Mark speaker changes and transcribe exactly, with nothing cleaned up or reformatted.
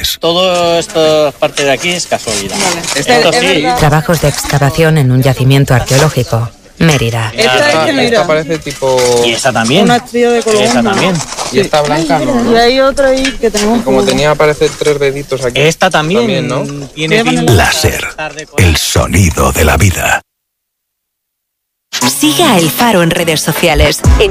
Speaker 1: Exteriores.
Speaker 2: Todo esto, parte de aquí, es casualidad.
Speaker 3: Vale.
Speaker 2: Esto
Speaker 3: Es
Speaker 2: sí.
Speaker 3: verdad.
Speaker 4: Trabajos de excavación en un yacimiento arqueológico. Mérida.
Speaker 3: Esta es
Speaker 5: Esta,
Speaker 3: que mira,
Speaker 5: esta parece tipo...
Speaker 2: Y esta también.
Speaker 3: una estrella de
Speaker 2: Y
Speaker 3: color.
Speaker 2: esta también.
Speaker 5: Y esta blanca no,
Speaker 3: Y
Speaker 5: ¿no?
Speaker 3: hay otra ahí que tenemos
Speaker 5: Como
Speaker 3: como-
Speaker 5: tenía, parece tres deditos aquí.
Speaker 2: Esta también,
Speaker 5: También, ¿no?
Speaker 2: tiene
Speaker 3: Llevan
Speaker 2: pinta
Speaker 3: el-
Speaker 1: Láser.
Speaker 2: de estar decorada.
Speaker 1: El sonido de la vida.
Speaker 6: Siga a El Faro en redes sociales.